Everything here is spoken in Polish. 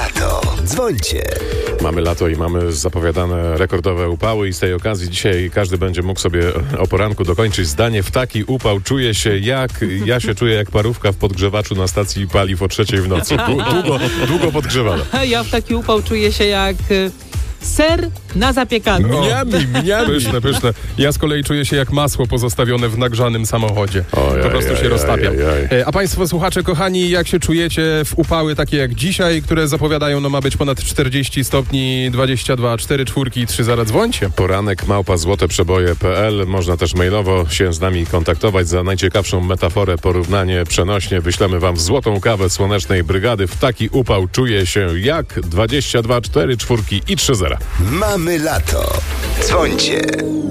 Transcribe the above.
lato. Dzwońcie. Mamy lato i mamy zapowiadane rekordowe upały i z tej okazji dzisiaj każdy będzie mógł sobie o poranku dokończyć zdanie: w taki upał czuję się ja się czuję jak parówka w podgrzewaczu na stacji paliw o 3:00 w nocy. Długo podgrzewana. Ja w taki upał czuję się jak ser na zapiekankę. Mniami. Pyszne. Ja z kolei czuję się jak masło pozostawione w nagrzanym samochodzie. Po prostu się roztapia. A państwo słuchacze kochani, jak się czujecie w upały takie jak dzisiaj, które zapowiadają, ma być ponad 40 stopni, 22, 4 czwórki i 3 zera, dzwońcie. Poranek @złoteprzeboje.pl. Można też mailowo się z nami kontaktować. Za najciekawszą metaforę, porównanie, przenośnie wyślemy wam złotą kawę Słonecznej Brygady. W taki upał czuję się jak 22, 4 czwórki i 3 zera. Mamy lato. Dzwońcie.